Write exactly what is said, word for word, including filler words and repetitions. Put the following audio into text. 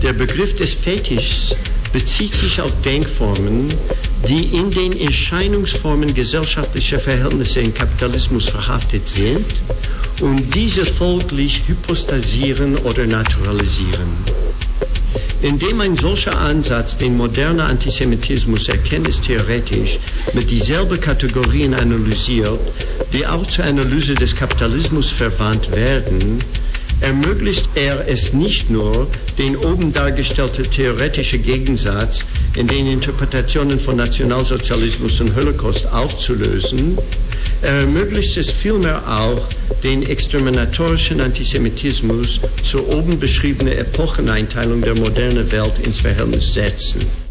Der Begriff des Fetischs bezieht sich auf Denkformen, die in den Erscheinungsformen gesellschaftlicher Verhältnisse im Kapitalismus verhaftet sind und diese folglich hypostasieren oder naturalisieren. Indem ein solcher Ansatz den modernen Antisemitismus erkenntnistheoretisch mit dieselben Kategorien analysiert, die auch zur Analyse des Kapitalismus verwandt werden, ermöglicht er es nicht nur, den oben dargestellten theoretischen Gegensatz in den Interpretationen von Nationalsozialismus und Holocaust aufzulösen, er ermöglicht es vielmehr auch, den exterminatorischen Antisemitismus zur oben beschriebenen Epocheneinteilung der modernen Welt ins Verhältnis zu setzen.